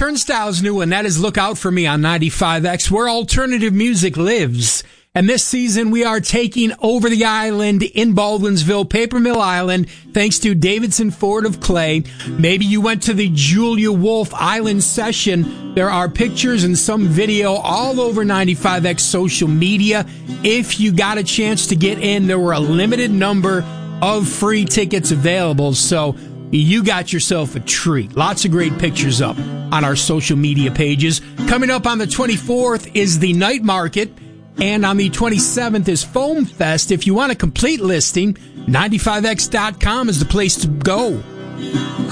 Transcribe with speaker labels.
Speaker 1: Turnstile's new, and that is Look Out For Me on 95X, where alternative music lives. And this season, we are taking over the island in Baldwinsville, Paper Mill Island, thanks to Davidson Ford of Clay. Maybe you went to the Julia Wolf Island session. There are pictures and some video all over 95X social media. If you got a chance to get in, there were a limited number of free tickets available, so you got yourself a treat. Lots of great pictures up on our social media pages. Coming up on the 24th is the night market. And on the 27th is Foam Fest. If you want a complete listing, 95x.com is the place to go.